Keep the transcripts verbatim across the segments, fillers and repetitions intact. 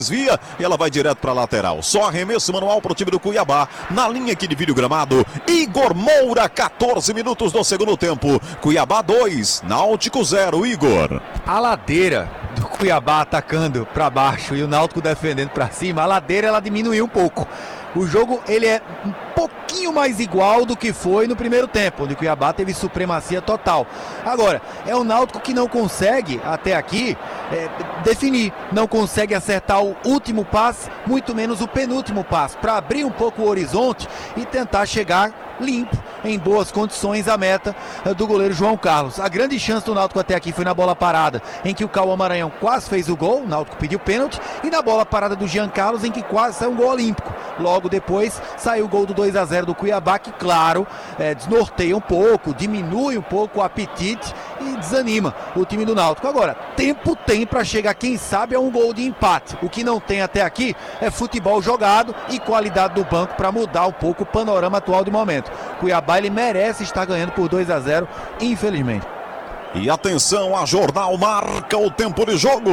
desvia e ela vai direto para a lateral. Só arremesso manual para o time do Cuiabá. Na linha que divide o gramado, Igor Moura, quatorze minutos do segundo tempo. Cuiabá dois, Náutico zero, Igor. A ladeira do Cuiabá atacando para baixo e o Náutico defendendo para cima, a ladeira ela diminuiu um pouco. O jogo ele é um pouquinho mais igual do que foi no primeiro tempo, onde o Cuiabá teve supremacia total. Agora, é o Náutico que não consegue, até aqui, é, definir. Não consegue acertar o último passe, muito menos o penúltimo passe, para abrir um pouco o horizonte e tentar chegar limpo, em boas condições, a meta do goleiro João Carlos. A grande chance do Náutico até aqui foi na bola parada, em que o Cauã Maranhão quase fez o gol, o Náutico pediu pênalti, e na bola parada do Jean Carlos, em que quase saiu um gol olímpico. Logo depois saiu o gol do dois a zero do Cuiabá, que claro, é, desnorteia um pouco, diminui um pouco o apetite e desanima o time do Náutico. Agora, tempo tem para chegar, quem sabe, a um gol de empate. O que não tem até aqui é futebol jogado e qualidade do banco para mudar um pouco o panorama atual de momento. Cuiabá ele merece estar ganhando por dois a zero, infelizmente. E atenção, a Jornal marca o tempo de jogo.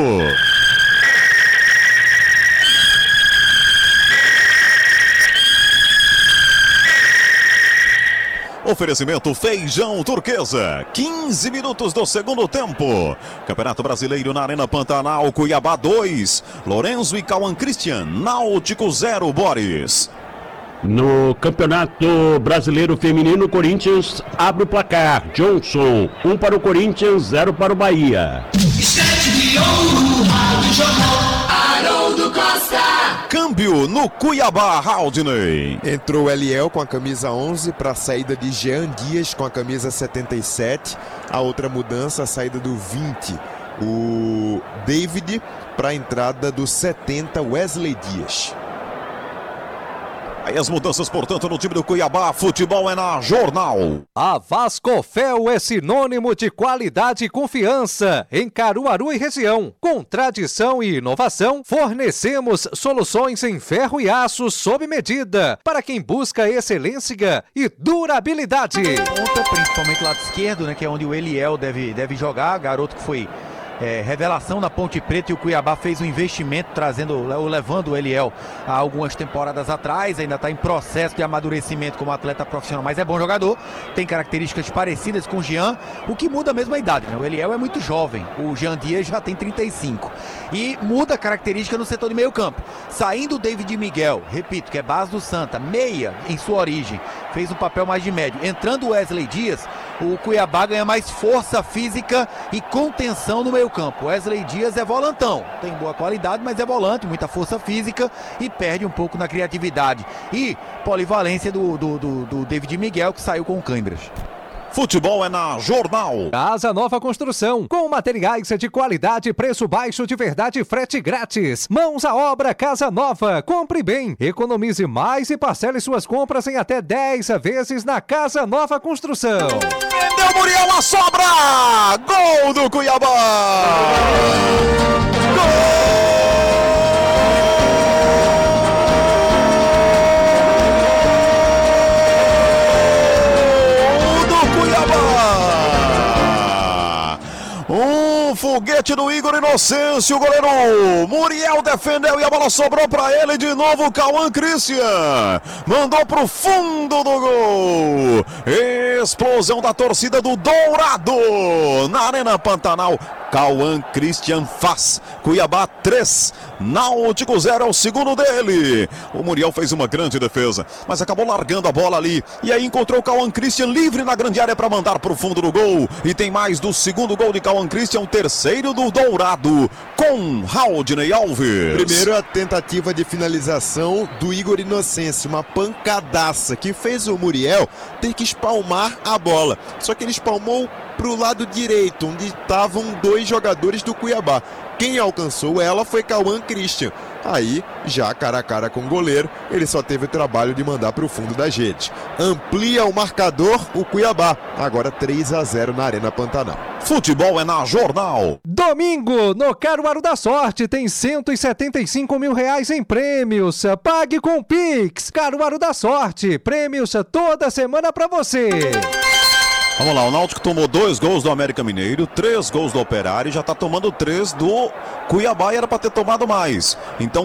Oferecimento Feijão Turquesa, quinze minutos do segundo tempo. Campeonato Brasileiro na Arena Pantanal, Cuiabá dois, Lorenzo e Cauã Christian, Náutico zero, Boris. No Campeonato Brasileiro Feminino, Corinthians abre o placar. Johnson, um para o Corinthians, zero para o Bahia. Haroldo Costa. Câmbio no Cuiabá, Haldney. Entrou o Eliel com a camisa onze para a saída de Jean Dias com a camisa setenta e sete. A outra mudança, a saída do vinte, o David, para a entrada do setenta, Wesley Dias. Aí as mudanças, portanto, no time do Cuiabá. Futebol é na Jornal. A Vascofel é sinônimo de qualidade e confiança em Caruaru e região. Com tradição e inovação, fornecemos soluções em ferro e aço sob medida para quem busca excelência e durabilidade. Ponta, principalmente lado esquerdo, né, que é onde o Eliel deve, deve jogar, garoto que foi É, revelação na Ponte Preta, e o Cuiabá fez um investimento trazendo, levando o Eliel há algumas temporadas atrás, ainda está em processo de amadurecimento como atleta profissional, mas é bom jogador, tem características parecidas com o Jean, o que muda mesmo a idade, né? O Eliel é muito jovem, o Jean Dias já tem trinta e cinco, e muda a característica no setor de meio campo, saindo o David Miguel, repito, que é base do Santa, meia em sua origem, fez um papel mais de médio, entrando o Wesley Dias, o Cuiabá ganha mais força física e contenção no meio campo. Wesley Dias é volantão, tem boa qualidade, mas é volante, muita força física e perde um pouco na criatividade. E polivalência do, do, do, do David Miguel, que saiu com o Cãibras. Futebol é na Jornal. Casa Nova Construção, com materiais de qualidade, preço baixo de verdade, frete grátis. Mãos à obra, Casa Nova. Compre bem, economize mais e parcele suas compras em até dez vezes na Casa Nova Construção. Prendeu Muriel, a sobra! Gol do Cuiabá! Gol! Um foguete do Igor Inocêncio, o goleiro Muriel defendeu e a bola sobrou para ele de novo, Cauã Christian mandou pro fundo do gol. Explosão da torcida do Dourado na Arena Pantanal. Cauã Christian faz. Cuiabá três, Náutico zero, é o segundo dele. O Muriel fez uma grande defesa, mas acabou largando a bola ali. E aí encontrou o Cauã Christian livre na grande área para mandar pro fundo do gol. E tem mais do segundo gol de Cauã Christian, o terceiro do Dourado, com Haldney Alves. Primeiro a tentativa de finalização do Igor Inocêncio, uma pancadaça que fez o Muriel ter que espalmar a bola. Só que ele espalmou para o lado direito, onde estavam dois jogadores do Cuiabá. Quem alcançou ela foi Cauã Christian. Aí, já cara a cara com o goleiro, ele só teve o trabalho de mandar para o fundo das redes. Amplia o marcador o Cuiabá. Agora três a zero na Arena Pantanal. Futebol é na Jornal. Domingo, no Caruaru da Sorte, tem cento e setenta e cinco mil reais em prêmios. Pague com Pix. Caruaru da Sorte, prêmios toda semana para você. Vamos lá, o Náutico tomou dois gols do América Mineiro, três gols do Operário e já está tomando três do Cuiabá e era para ter tomado mais. Então